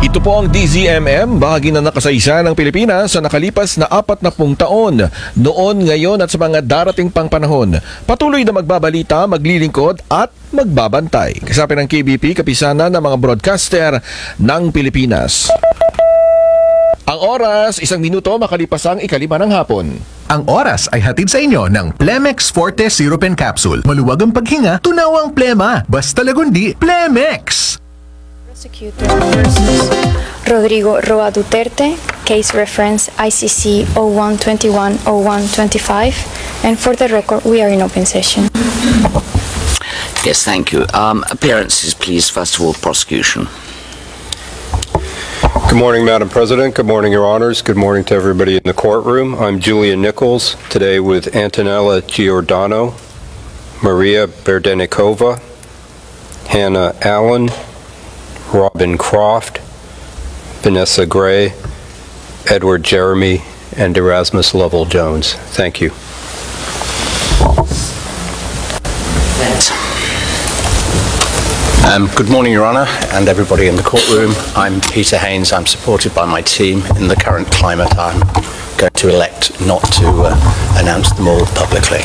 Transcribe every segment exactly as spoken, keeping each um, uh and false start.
Ito po ang D Z M M, bahagi na nakasaysayan ng Pilipinas sa nakalipas na apat na pung taon. Noon, ngayon at sa mga darating pang panahon, patuloy na magbabalita, maglilingkod at magbabantay. Kasapin ng K B P, kapisanan ng mga broadcaster ng Pilipinas. Ang oras, isang minuto makalipas ang ikalima ng hapon. Ang oras ay hatid sa inyo ng Plemex Forte Sirupen Capsule. Maluwag ang paghinga, tunawang plema. Basta lagundi, Plemex! Prosecutor versus Rodrigo Roa Duterte, case reference I C C oh one twenty-one oh one twenty-five, and for the record, we are in open session. Yes, thank you. Um, appearances, please. First of all, prosecution. Good morning, Madam President. Good morning, Your Honors. Good morning to everybody in the courtroom. I'm Julian Nichols, today with Antonella Giordano, Maria Berdenikova, Hannah Allen, Robin Croft, Vanessa Gray, Edward Jeremy, and Erasmus Lovell Jones. Thank you. Um, good morning, Your Honour, and everybody in the courtroom. I'm Peter Haynes. I'm supported by my team. In the current climate, I'm going to elect not to uh, announce them all publicly.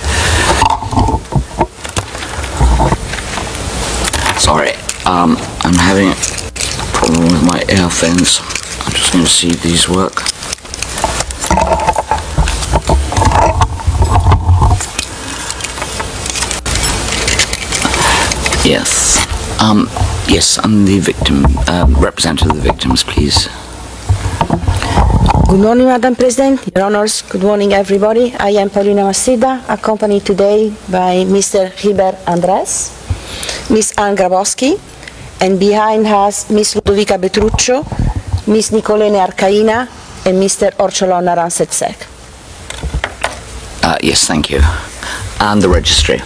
Sorry, um, I'm having a problem with my earphones. I'm just going to see if these work. Yes. Um, yes, I'm the victim, um, representative of the victims, please. Good morning, Madam President, Your Honors. Good morning, everybody. I am Paulina Masida, accompanied today by Mister Gilbert Andres, Miss Ann Grabowski, and behind us Miss Ludovica Petruccio, Miss Nicolene Arcaina, and Mister Orcholon Aransetsek. Uh, yes, thank you. And the registry.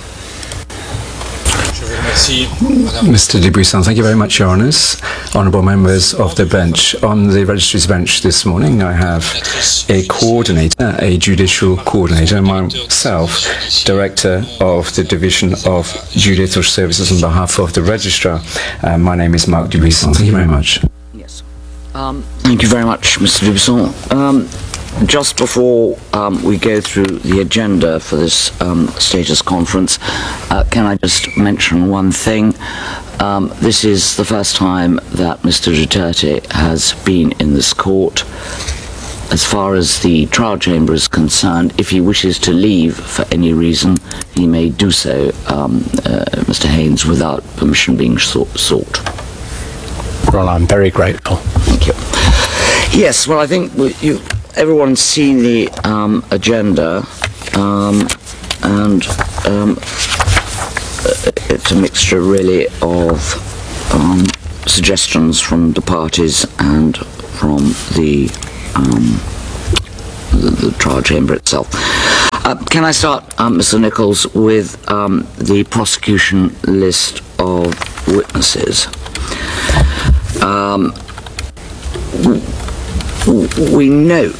Mister Dubuisson, thank you very much, Your Honours. Honourable members of the bench. On the registry's bench this morning, I have a coordinator, a judicial coordinator, myself, director of the Division of Judicial Services on behalf of the registrar. Uh, my name is Mark Dubuisson. Thank you very much. Yes. Um, thank you very much, Mister Dubuisson. Um, Just before um, we go through the agenda for this um, status conference, uh, can I just mention one thing? Um, this is the first time that Mister Duterte has been in this court. As far as the trial chamber is concerned, if he wishes to leave for any reason, he may do so, um, uh, Mister Haynes, without permission being sought. Well, I'm very grateful. Thank you. Yes, well, I think we, you... everyone's seen the um, agenda, um, and um, it's a mixture really of um, suggestions from the parties and from the, um, the, the trial chamber itself. Uh, can I start, um, Mister Nichols, with um, the prosecution list of witnesses? Um, we note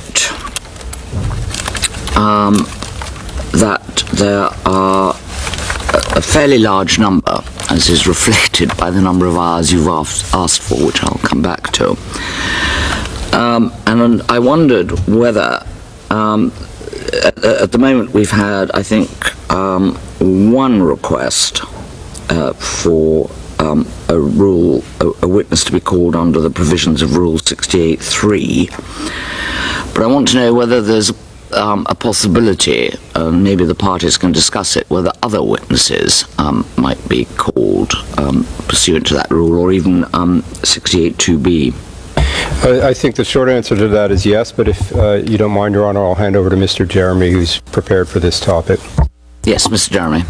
um, that there are a fairly large number, as is reflected by the number of hours you've asked for, which I'll come back to. Um, and I wondered whether, um, at, at the moment we've had, I think, um, one request uh, for Um, a rule, a, a witness to be called under the provisions of Rule sixty-eight three. But I want to know whether there's um, a possibility, uh, maybe the parties can discuss it, whether other witnesses um, might be called um, pursuant to that rule, or even um, sixty-eight two B. I, I think the short answer to that is yes, but if uh, you don't mind, Your Honor, I'll hand over to Mister Jeremy, who's prepared for this topic. Yes, Mister Jeremy.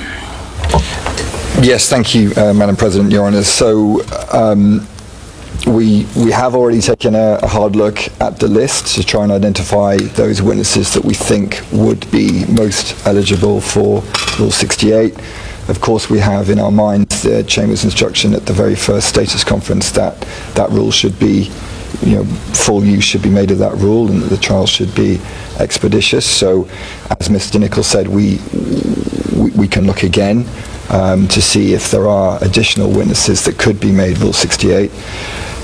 Yes, thank you, uh, Madam President, Your Honours. So um, we we have already taken a, a hard look at the list to try and identify those witnesses that we think would be most eligible for Rule sixty-eight. Of course, we have in our minds the Chamber's instruction at the very first status conference that that rule should be, you know, full use should be made of that rule, and that the trial should be expeditious. So, as Mister Nichols said, we we, we can look again. Um, to see if there are additional witnesses that could be made Rule sixty-eight.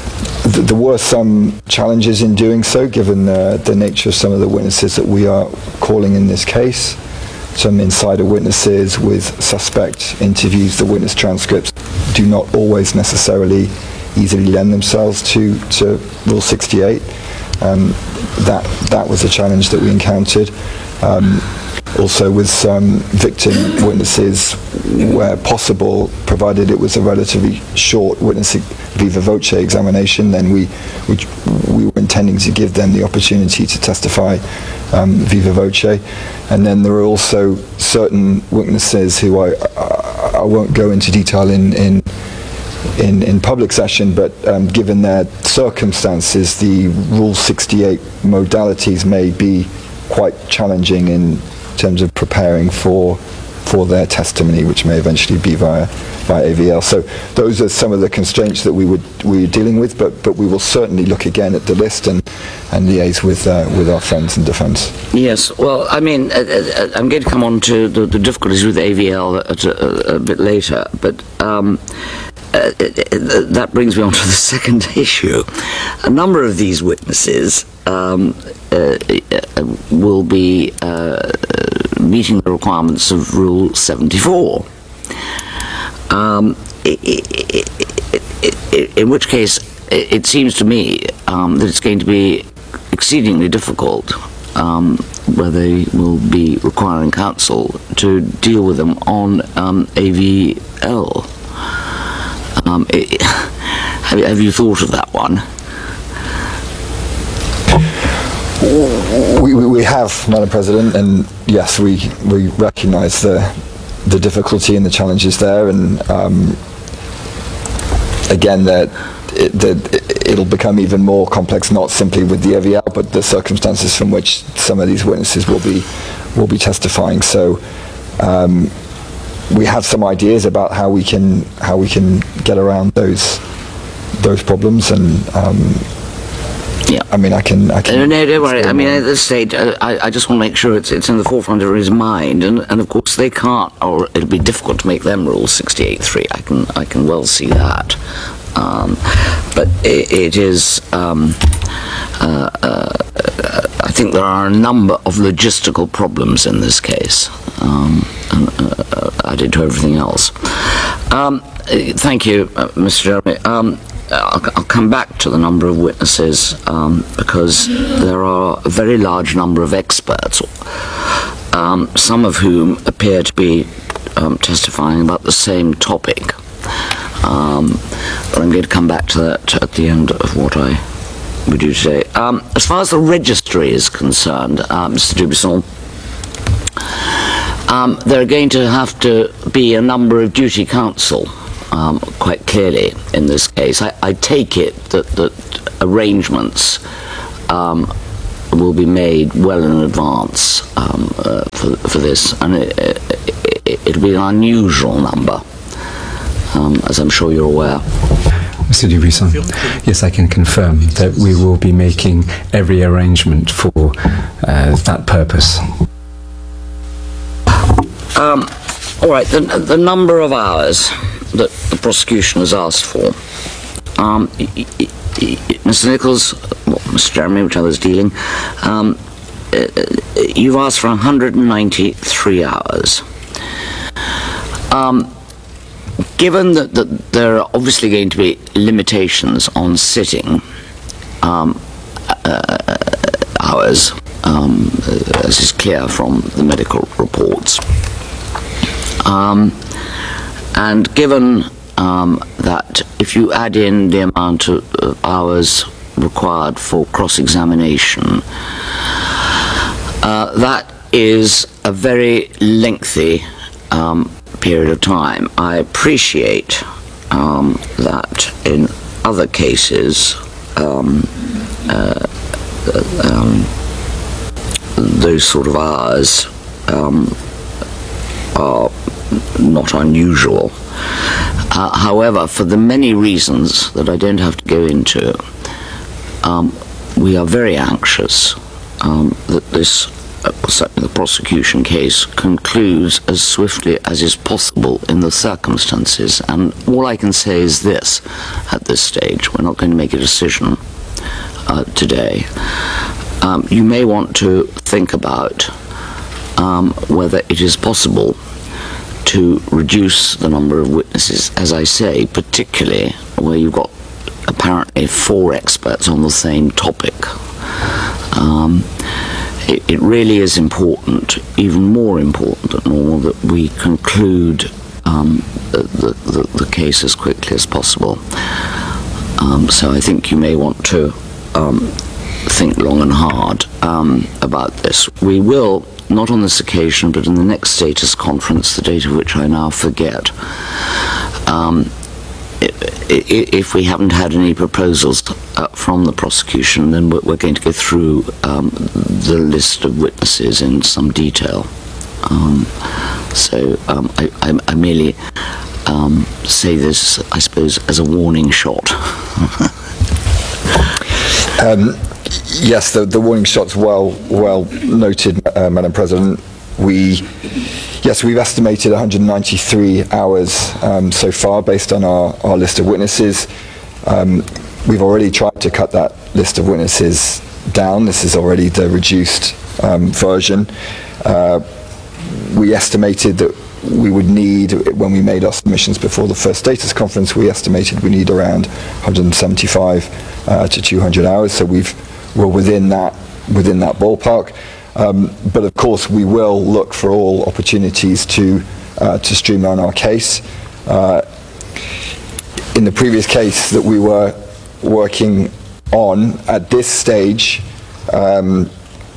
th- there were some challenges in doing so, given uh, the nature of some of the witnesses that we are calling in this case. Some insider witnesses with suspect interviews, the witness transcripts do not always necessarily easily lend themselves to, to Rule sixty-eight. Um, that that was a challenge that we encountered. Um, also with some victim witnesses, where possible, provided it was a relatively short witness viva voce examination, then we, we, we were intending to give them the opportunity to testify um, viva voce. And then there are also certain witnesses who I, I, I won't go into detail in, in In, in public session, but um, given their circumstances, the Rule sixty-eight modalities may be quite challenging in terms of preparing for for their testimony, which may eventually be via via A V L. So those are some of the constraints that we would we're dealing with, but but we will certainly look again at the list and and liaise with uh, with our friends in defence. Yes, well, I mean, uh, uh, I'm going to come on to the, the difficulties with A V L at a, a bit later, but. Um, Uh, that brings me on to the second issue. A number of these witnesses um, uh, uh, will be uh, meeting the requirements of Rule seventy-four. Um, i i i in which case, it seems to me um, that it's going to be exceedingly difficult um, where they will be requiring counsel to deal with them on um, A V L. Um, it, have, have you thought of that one? We, we, we have, Madam President, and yes, we, we recognise the the difficulty and the challenges there, and um, again, that it, that it'll become even more complex, not simply with the A V L, but the circumstances from which some of these witnesses will be will be testifying. So. Um, We have some ideas about how we can how we can get around those those problems, and um, yeah, I mean, I can. I can no, no, don't worry. I mean, at this stage, uh, I, I just want to make sure it's it's in the forefront of his mind, and, and of course they can't, or it'll be difficult to make them Rule sixty-eight three. I can I can well see that, um, but it, it is. Um, uh, uh, I think there are a number of logistical problems in this case. Um, and, uh, added to everything else. Um, thank you, uh, Mister Jeremy. Um, I'll, I'll come back to the number of witnesses um, because there are a very large number of experts, um, some of whom appear to be um, testifying about the same topic. Um, but I'm going to come back to that at the end of what I would do today. Um, as far as the registry is concerned, uh, Mister Dubuisson, Um, there are going to have to be a number of duty counsel, um, quite clearly, in this case. I, I take it that, that arrangements um, will be made well in advance um, uh, for, for this, and it, it, it'll be an unusual number, um, as I'm sure you're aware. Mister Dubuisson, yes, I can confirm that we will be making every arrangement for uh, that purpose. Um, all right, the, the number of hours that the prosecution has asked for. Um, Mister Nichols, well, Mister Jeremy, which I was dealing, um, uh, you've asked for one hundred ninety-three hours. Um, given that, that there are obviously going to be limitations on sitting um, uh, hours, um, as is clear from the medical reports, Um, and given um, that if you add in the amount of uh, hours required for cross-examination, uh, that is a very lengthy um, period of time. I appreciate um, that in other cases um, uh, um, those sort of hours um, are not unusual. Uh, however, for the many reasons that I don't have to go into, um, we are very anxious um, that this certainly the prosecution case, concludes as swiftly as is possible in the circumstances. And all I can say is this at this stage: we're not going to make a decision uh, today. Um, you may want to think about um, whether it is possible to reduce the number of witnesses, as I say, particularly where you've got apparently four experts on the same topic. Um, it, it really is important, even more important than normal, that we conclude um, the, the, the case as quickly as possible. Um, so I think you may want to um, think long and hard um, about this. We will, not on this occasion, but in the next status conference, the date of which I now forget, um, if we haven't had any proposals uh, from the prosecution, then we're going to go through um, the list of witnesses in some detail. Um, so um, I, I, I merely um, say this, I suppose, as a warning shot. um, yes, the, the warning shot's well, well noted, uh, Madam President. We, yes, we've estimated one hundred ninety-three hours um, so far based on our, our list of witnesses. Um, we've already tried to cut that list of witnesses down. This is already the reduced um, version. Uh, we estimated that we would need, when we made our submissions before the first status conference, we estimated we need around one hundred seventy-five uh, to two hundred hours. So we've, we're within that, within that ballpark. Um, but of course, we will look for all opportunities to uh, to streamline our case. Uh, in the previous case that we were working on, at this stage, um,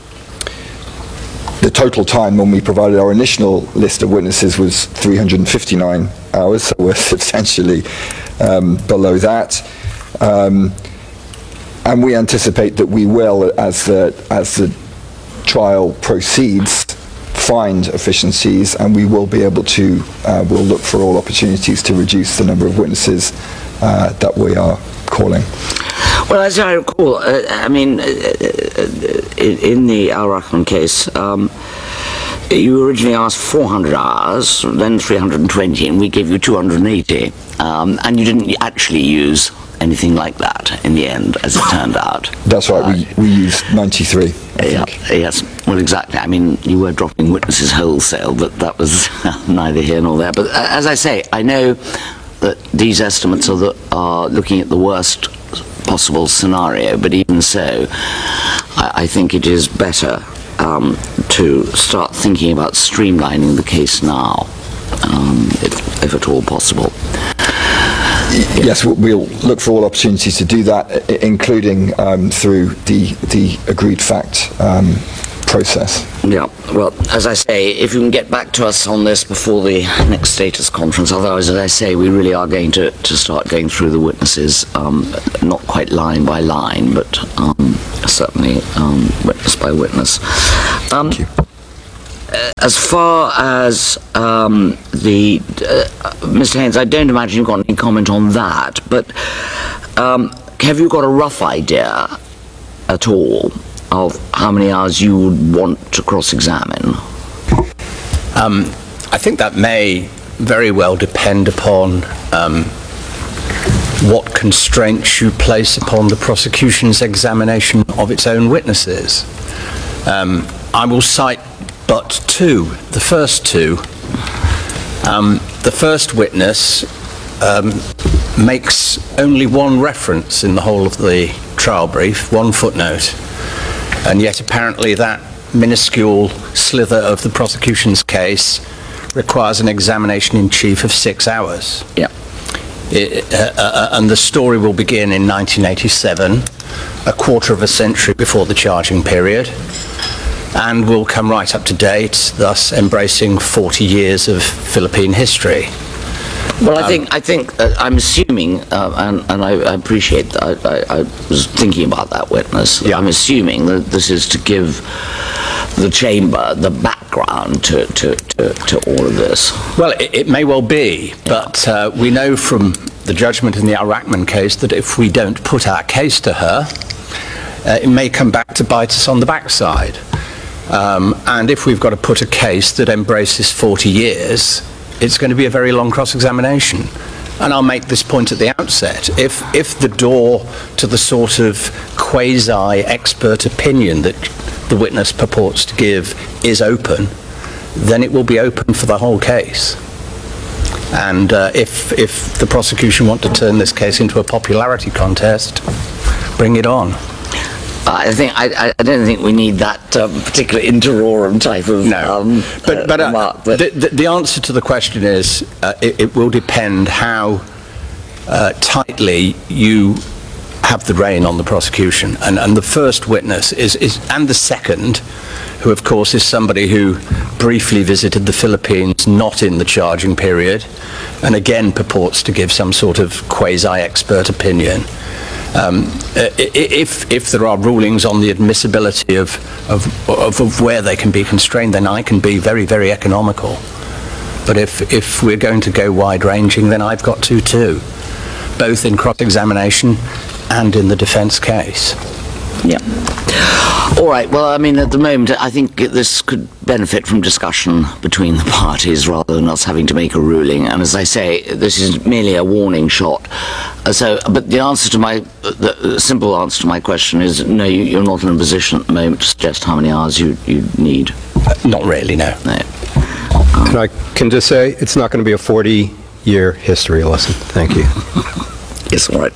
the total time when we provided our initial list of witnesses was three hundred fifty-nine hours, so we're substantially um, below that. Um, and we anticipate that we will, as the as the trial proceeds, find efficiencies, and we will be able to, uh, we'll look for all opportunities to reduce the number of witnesses uh, that we are calling. Well, as I recall, uh, I mean, uh, uh, in the Al Rahman case, um, you originally asked four hundred hours, then three hundred twenty, and we gave you two hundred eighty, um, and you didn't actually use anything like that in the end, as it turned out. That's right, uh, we, we used ninety-three. Yeah, yes, well, exactly. I mean, you were dropping witnesses wholesale, but that was neither here nor there. But uh, as I say, I know that these estimates are, the, are looking at the worst possible scenario, but even so, I, I think it is better um, to start thinking about streamlining the case now, um, if, if at all possible. Yes, we'll look for all opportunities to do that, including um, through the the agreed fact um, process. Yeah, well, as I say, if you can get back to us on this before the next status conference, otherwise, as I say, we really are going to, to start going through the witnesses, um, not quite line by line, but um, certainly um, witness by witness. Um, Thank you. Uh, as far as um, the uh, Mister Haynes, I don't imagine you've got any comment on that, but um, have you got a rough idea at all of how many hours you would want to cross-examine? Um, I think that may very well depend upon um, what constraints you place upon the prosecution's examination of its own witnesses. Um, I will cite but two, the first two. Um, the first witness um, makes only one reference in the whole of the trial brief, one footnote, and yet apparently that minuscule slither of the prosecution's case requires an examination in chief of six hours. Yeah. It, uh, uh, and the story will begin in nineteen eighty-seven, a quarter of a century before the charging period, and will come right up to date, thus embracing forty years of Philippine history. Well, I think I think uh, I'm assuming, uh, and, and I, I appreciate that. I, I, I was thinking about that witness. Yeah. I'm assuming that this is to give the chamber the background to to, to, to all of this. Well, it, it may well be, but uh, we know from the judgment in the Al Rahman case that if we don't put our case to her, uh, it may come back to bite us on the backside. Um, and if we've got to put a case that embraces forty years, it's going to be a very long cross-examination. And I'll make this point at the outset. If, if the door to the sort of quasi-expert opinion that the witness purports to give is open, then it will be open for the whole case. And uh, if, if the prosecution want to turn this case into a popularity contest, bring it on. I think I, I don't think we need that um, particular interorum type of no. Um, but uh, but, uh, remark, but the, the, the answer to the question is uh, it, it will depend how uh, tightly you have the rein on the prosecution, and, and the first witness is, is and the second, who of course is somebody who briefly visited the Philippines not in the charging period, and again purports to give some sort of quasi-expert opinion. Um, if, if there are rulings on the admissibility of, of, of, of where they can be constrained, then I can be very, very economical. But if, if we're going to go wide-ranging, then I've got to too, both in cross-examination and in the defence case. yeah. All right. Well, I mean, at the moment, I think this could benefit from discussion between the parties rather than us having to make a ruling. And as I say, this is merely a warning shot. Uh, so, but the answer to my, uh, the simple answer to my question is no. You, you're not in a position at the moment to suggest how many hours you you need. Uh, not really, no. No. And I can just say, it's not going to be a forty-year history lesson. Thank you. Yes. All right.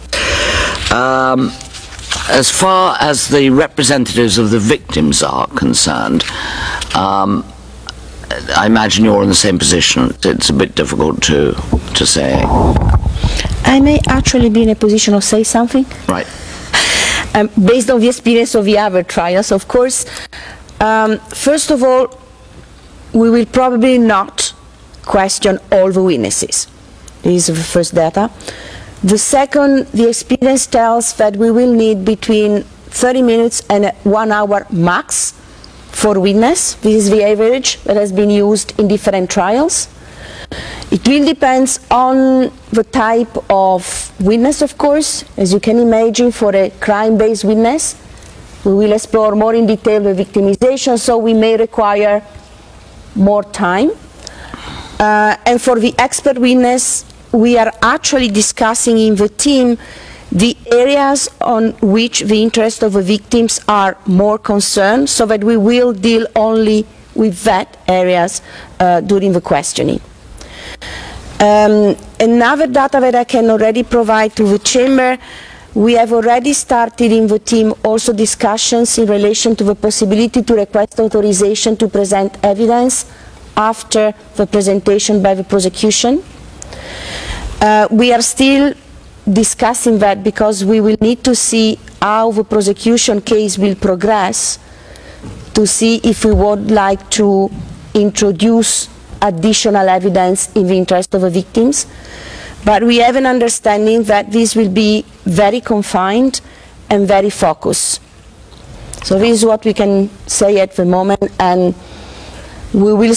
Um, As far as the representatives of the victims are concerned, um, I imagine you're in the same position. It's a bit difficult to to say. I may actually be in a position of say something. Right. Um, based on the experience of the other trials, of course. Um, first of all, we will probably not question all the witnesses. This is the first data. The second, the experience tells that we will need between thirty minutes and one hour max for witness. This is the average that has been used in different trials. It will depend on the type of witness, of course. As you can imagine, for a crime-based witness, we will explore more in detail the victimization, so we may require more time. Uh, and for the expert witness, we are actually discussing in the team the areas on which the interests of the victims are more concerned, so that we will deal only with that areas uh, during the questioning. Um, another data that I can already provide to the chamber, we have already started in the team also discussions in relation to the possibility to request authorization to present evidence after the presentation by the prosecution. Uh, we are still discussing that because we will need to see how the prosecution case will progress to see if we would like to introduce additional evidence in the interest of the victims. But we have an understanding that this will be very confined and very focused. So this is what we can say at the moment, and we will